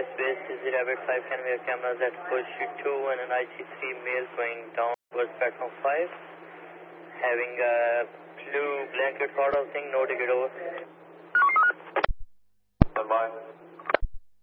base is Rabbit 5, can we have cameras at push 2 and an IC3 male going down towards platform 5, having a blue blanket sort of thing, no ticket over. Bye-bye.